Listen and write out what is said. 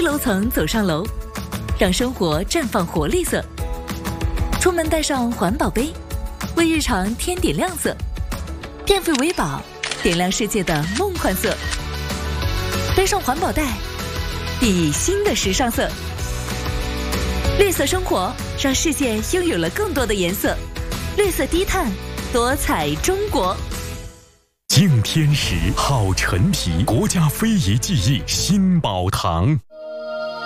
楼层走上楼，让生活绽放活力色。出门带上环保杯，为日常添点亮色。电费为宝，点亮世界的梦幻色。背上环保袋，熠熠新的时尚色。绿色生活，让世界拥有了更多的颜色。绿色低碳，多彩中国。 敬天时，好陈皮，国家非遗技艺新宝堂。